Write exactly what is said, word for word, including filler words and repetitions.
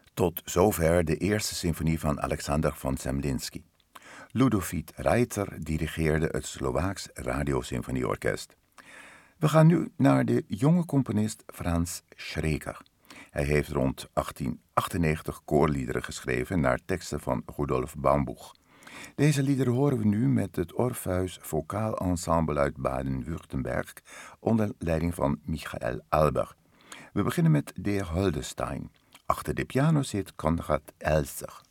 Tot zover de eerste symfonie van Alexander von Zemlinsky. Ludovic Reiter dirigeerde het Slovaaks Radiosymfonieorkest. We gaan nu naar de jonge componist Franz Schreker. Hij heeft rond achttien achtennegentig koorliederen geschreven naar teksten van Rudolf Baumbuch. Deze liederen horen we nu met het Orpheus Vocaal Ensemble uit Baden-Württemberg onder leiding van Michael Alber. We beginnen met Der Holdestein. Achter de piano zit Konrad Elser.